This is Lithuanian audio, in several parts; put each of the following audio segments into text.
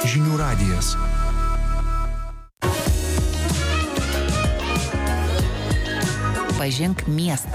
Žinių radijas. Pažink miestą.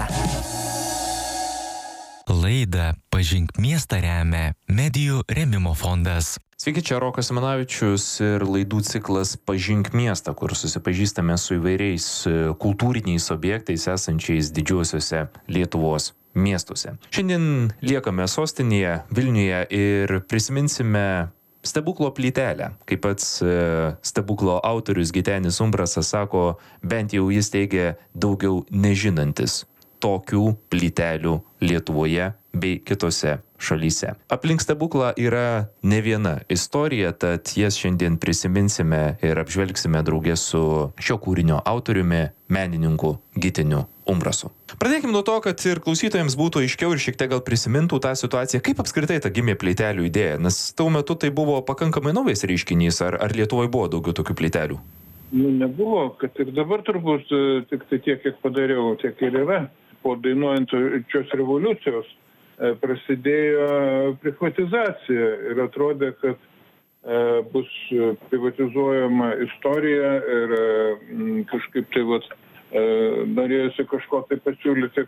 Laidą Pažink miestą remia Medijų rėmimo fondas. Sveiki, čia Rokas Simanavičius ir laidų ciklas Pažink miestą, kur susipažįstame su įvairiais kultūriniais objektais esančiais didžiuosiuose Lietuvos miestuose. Šiandien liekame sostinėje Vilniuje ir prisiminsime stebuklo plytelę. Kaip pats stebuklo autorius Gitenis Umbrasas sako, bent jau jis teigia daugiau nežinantis tokių plytelių Lietuvoje bei kitose šalyse. Aplink stebuklą yra ne viena istorija, tad jas šiandien prisiminsime ir apžvelgsime drauge su šio kūrinio autoriumi, menininku Giteniu Umbrasu. Pradėkime nuo to, kad ir klausytojams būtų aiškiau ir šiek tiek gal prisimintų tą situaciją, kaip apskritai ta gimė plytelių idėja, nes tuo metu tai buvo pakankamai naujas reiškinys, ar Lietuvoje buvo daugiau tokių plytelių? Nebuvo, kad ir dabar turbūt tik tai tiek, kiek padariau, tiek ir yra. Po dainuojančios revoliucijos prasidėjo privatizacija ir atrodė, kad bus privatizuojama istorija ir kažkaip tai norėjosi kažko tai pasiūlyti,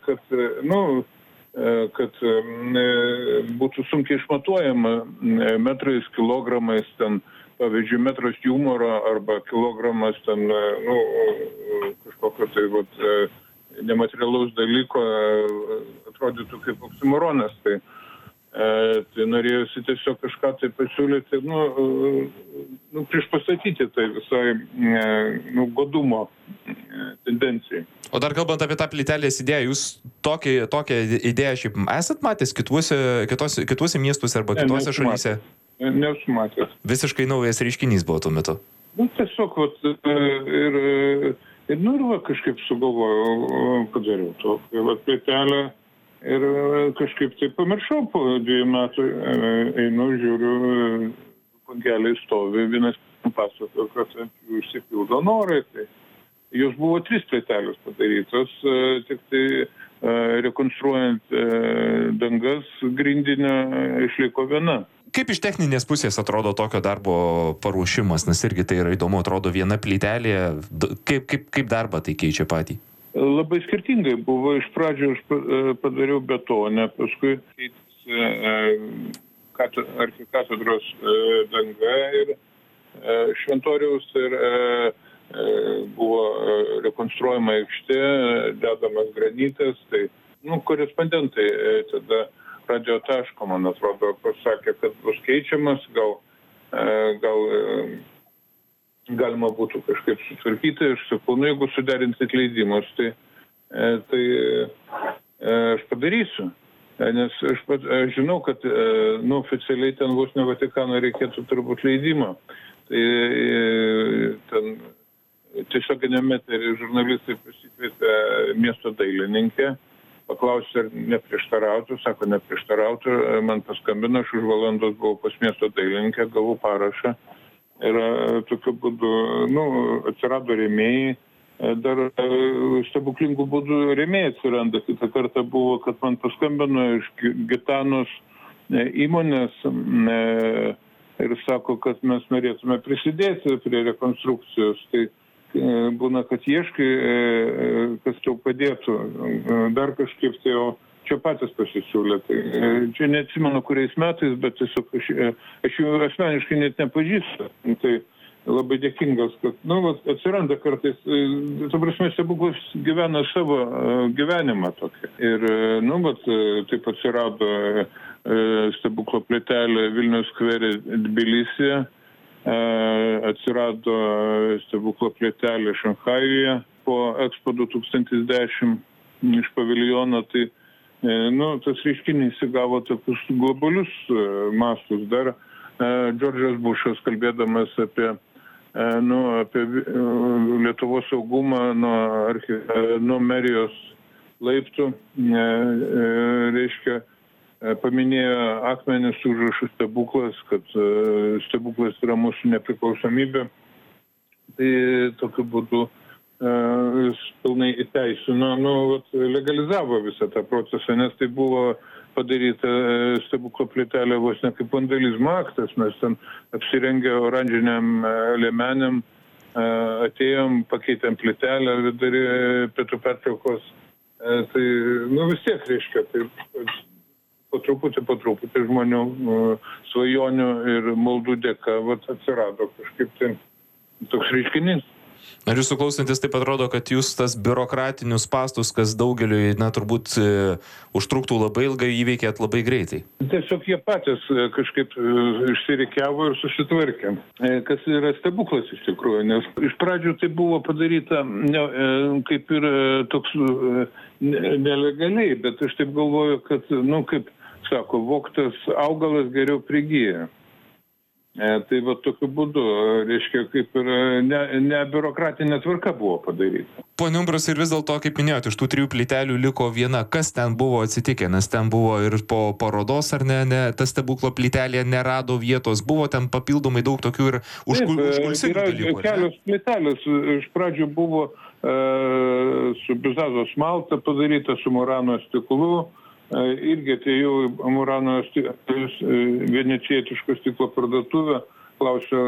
kad būtų sunkiai išmatuojama metrais, kilogramais, ten, pavyzdžiui, metras humoro arba kilogramas ten, kažkokio tai nematerialaus dalyko atrodytų kaip oksimoronas. Tai norėjusi tiesiog kažką tai pasiūlyti, priešpastatyti tai visai godumo tendencijai. O dar kalbant apie tą plytelės idėją, jūs tokią idėją šiaip esat matęs kituose miestuose arba kitose šalyse? Nesu matęs. Visiškai naujas reiškinys buvo tuo metu? Tiesiog ir kažkaip sugalvojau, padariau tokią plytelę ir kažkaip tai pamiršau po 2 metų, einu, žiūriu, pangeliai stovi, vienas pasakojo, kad jų išsipildo norai. Tai jos buvo 3 plytelės padarytos, tik tai rekonstruojant dangas grindinio išliko viena. Kaip iš techninės pusės atrodo tokio darbo paruošimas, nes irgi tai yra įdomu, atrodo viena plytelė, kaip darbą tai keičia patį? Labai skirtingai buvo, iš pradžių aš padariau betonę, paskui keitėsi arkikatedros danga ir šventoriaus ir buvo rekonstruojama aikštė, dedamas granitas, tai korespondentai tada Radio taško, man atrodo, pasakė, kad bus keičiamas, gal galima būtų kažkaip sutvarkyti. Aš sakau, jeigu suderinsit leidimus, tai aš padarysiu. Nes aš žinau, kad oficialiai ten vos ne Vatikano reikėtų turbūt leidimo. Tai ten tiesioginiame eteryje žurnalistai pasikvietė miesto dailininkę. Paklausė, ar neprieštarautų, sako neprieštarautų, man paskambino, aš už valandos buvau pas miesto dailininkę, gavau parašą ir tokiu būdu, atsirado rėmėjai, dar stebuklingų būdų rėmėjai atsiranda. Kitą kartą buvo, kad man paskambino iš Gitanos įmonės ir sako, kad mes norėtume prisidėti prie rekonstrukcijos. Tai būna, kad ieškai, kas tau padėtų, dar kažkaip tai, o čia patys pasisiūlė. Tai, čia neatsimenu kuriais metais, bet tiesiog aš jų asmeniškai net nepažįstu. Tai labai dėkingas, kad atsiranda kartais, stebuklas gyvena savo gyvenimą tokį. Ir taip atsirado stebuklo plytelė Vilniaus skvere Tbilisyje. Atsirado stebuklo plytelė Šanchajuje po Expo 2010 iš paviljono, tai tas reiškinys įgavo tokius globalius mastus. Dar Džordžas Bušas, kalbėdamas apie Lietuvos saugumą nuo merijos laiptų, paminėjo akmenis užrašų stebuklas, kad stebuklas yra mūsų nepriklausomybė. Tai tokiu būdu jis pilnai įteisino, legalizavo visą tą procesą, nes tai buvo padaryta stebuklo plytelė vos ne kaip vandalizmo aktas. Mes ten apsirengę oranžiniam liemenėm atėjom, pakeitėm plytelę vidury pietų pertraukos. Tai, vis tiek reiškia, tai po truputį žmonių svajonių ir maldų dėka atsirado kažkaip tai toks reiškinys. Ar jūsų klausantis taip atrodo, kad jūs tas biurokratinius spąstus, kas daugeliui, turbūt užtruktų labai ilgai, įveikėt labai greitai? Tiesiog jie patys kažkaip išsirikiavo ir susitvarkė. Kas yra stebuklas iš tikrųjų, nes iš pradžių tai buvo padaryta kaip ir toks nelegaliai, bet aš taip galvoju, kad, kaip sako, vogtas augalas geriau prigyja. Tai tokiu būdu, reiškia, kaip ir ne biurokratinė tvarka buvo padaryta. Pone Umbrasai, ir vis dėlto, kaip minėjote, iš tų 3 plytelių liko viena. Kas ten buvo atsitikę? Nes ten buvo ir po parodos, ar ne, ta stebuklo plytelė nerado vietos. Buvo ten papildomai daug tokių ir užkulsinių dalykų. Yra kelios plytelės. Iš pradžių buvo su bizazo smalta padaryta, su murano stiklu. Irgi atėjau į Murano venecijietiško stiklo parduotuvę, klausiu,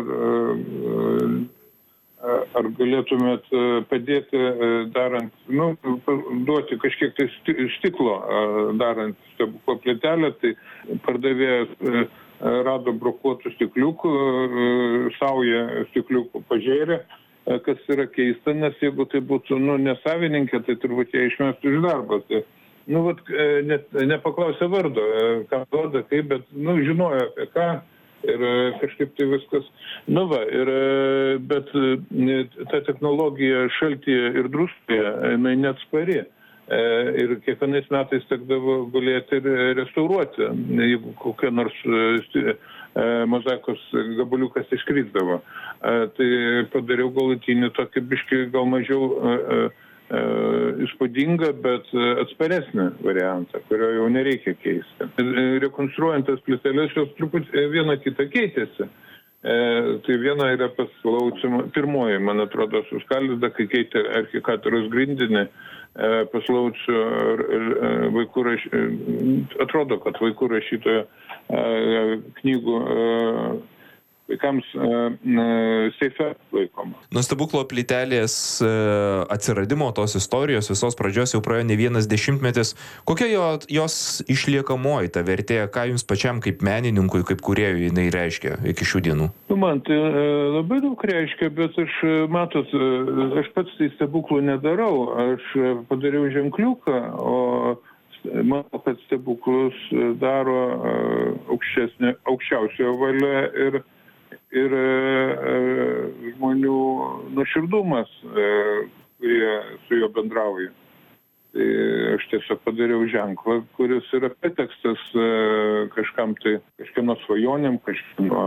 ar galėtumėt padėti darant, duoti kažkiek tai stiklo darant stebuklo plytelę, tai pardavėjas rado brokuotų stikliukų, saują stikliukų pažėrė, kas yra keista, nes jeigu tai būtų nesavininkė, tai turbūt jie išmestų iš darbo. Tai net nepaklausė vardo, ką duoda, kaip, bet, žinojo apie ką ir kažkaip tai viskas. Bet ta technologija šaltyje ir druskoje, jinai neatspari. Ir kiekvienais metais tekdavo gulėti ir restauruoti, jeigu kokia nors mozaikos gabaliukas iškrisdavo. Tai padariau galutinį tokį biškį gal mažiau įspūdingą, bet atsparesnį variantą, kurio jau nereikia keisti. Rekonstruojant tas plyteles, jos truputį viena kita keitėsi. Tai viena yra paslaucima, pirmoji, man atrodo, suskaldyta, kai keitė arkikatūros grindinį, paslauciu vaikų atrodo, kad vaikų rašytojo knygų vaikams seife laikoma. Nuo stebuklo plytelės atsiradimo, tos istorijos, visos pradžios jau praėjo ne vienas dešimtmetis. Kokia jos išliekamoji ta vertė, ką jums pačiam kaip menininkui, kaip kūrėjui jinai reiškia iki šių dienų? Man tai labai daug reiškia, bet aš pats tai stebuklų nedarau. Aš padariau ženkliuką, o manau, kad stebuklus daro aukščiausiojo valia ir žmonių nuoširdumas, kurie su juo bendrauja. Tai aš tiesiog padariau ženklą, kuris yra pretekstas kažkieno svajonėm, kažkieno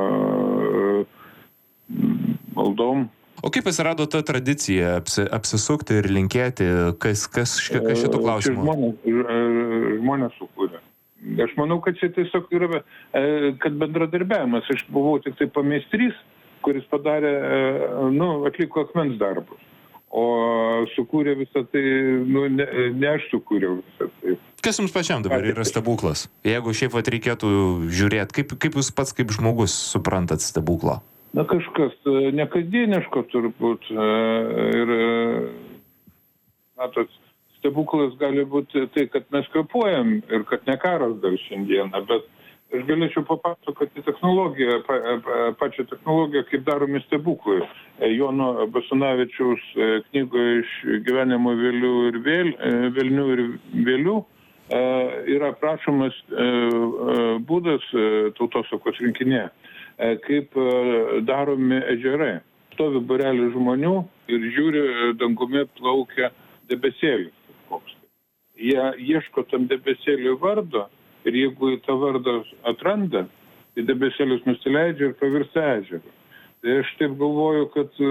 maldom. O kaip atsirado ta tradicija apsisukti ir linkėti, kas šitų klausimų? Žmonės sukūrė. Aš manau, kad čia tiesiog yra, kad bendradarbiavimas. Aš buvau tik tai pameistrys, kuris padarė, atliko akmens darbus. O sukūrė visą tai, ne aš sukūriau visą tai. Kas jums pačiam dabar yra stebuklas? Jeigu šiaip reikėtų žiūrėti, kaip jūs pats kaip žmogus suprantat stebuklą? Kažkas nekasdieniško turbūt. Ir, matot, stebuklas gali būti tai, kad mes kvėpuojam ir kad ne karas dar šiandieną, bet aš galėčiau papasakoti technologiją, pačią technologiją, kaip daromi stebuklai. Jono Basanavičiaus knygoje iš gyvenimo velnių ir vėlių yra aprašomas būdas tautosakos rinkinėje, kaip daromi ežerai. Stovi būrelis žmonių ir žiūri, dangumi plaukia debesėlis. Jie ieško tam debesėliui vardo ir jeigu į tą vardą atranda, tai debesėlis nusileidžia ir pavirsta ežeru. Tai aš taip galvoju,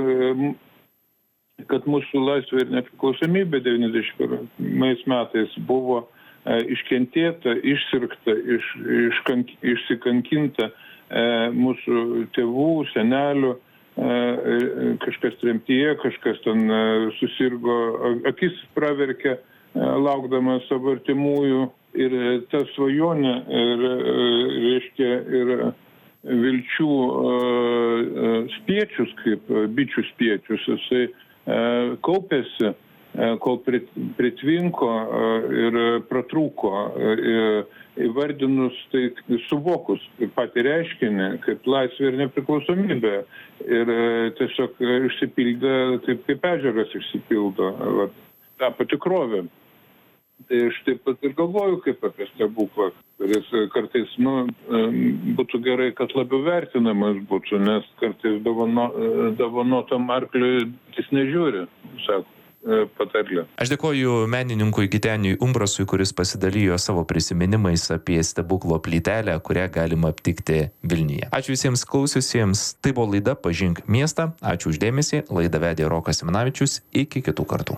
kad mūsų laisvė ir nepriklausomybė 91 metais buvo iškentėta, išsirgta, išsikankinta mūsų tėvų, senelių, kažkas tremtyje, kažkas ten susirgo, akis praverkė, laukdamas savo artimųjų. Ir ta svajonė, reiškia, ir vilčių spiečius, kaip bičių spiečius, jisai kaupėsi, kol pritvinko ir pratrūko, įvardinus, tai suvokus patį reiškinį, kaip laisvė ir nepriklausomybė. Ir tiesiog išsipildė taip, kaip ežeras išsipildo, tapo tikrovė. Tai aš taip pat ir galvoju kaip apie stebuklą, kuris kartais būtų gerai, kad labiau vertinamas būtų, nes kartais dovanotam arkliui jis nežiūri, sako patarlė. Aš dėkoju menininkui Giteniui Umbrasui, kuris pasidalijo savo prisiminimais apie stebuklo plytelę, kurią galima aptikti Vilniuje. Ačiū visiems klausiusiems. Tai buvo laida Pažink miestą. Ačiū už dėmesį. Laidą vedė Rokas Simanavičius. Iki kitų kartų.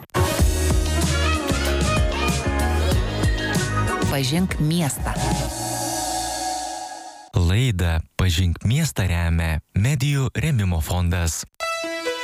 Pažink miestą. Laidą Pažink miestą remia Medijų rėmimo fondas.